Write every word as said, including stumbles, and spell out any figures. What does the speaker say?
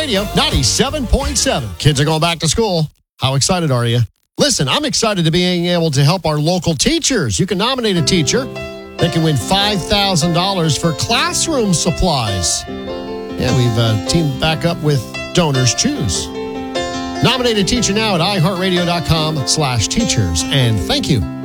Radio ninety-seven point seven. Kids are going back to school. How excited are you? Listen, I'm excited to being able to help our local teachers. You can nominate a teacher. They can win five thousand dollars for classroom supplies. Yeah, we've uh, teamed back up with Donors Choose. Nominate a teacher now at iHeartRadio.com slash teachers. And thank you